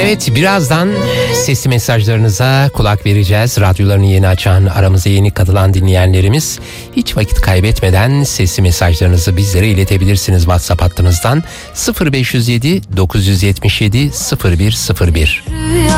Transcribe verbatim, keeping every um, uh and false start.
Evet, birazdan sesli mesajlarınıza kulak vereceğiz. Radyolarını yeni açan, aramıza yeni katılan dinleyenlerimiz, hiç vakit kaybetmeden sesli mesajlarınızı bizlere iletebilirsiniz WhatsApp hattımızdan sıfır beş yüz yedi dokuz yüz yetmiş yedi sıfır bir sıfır bir.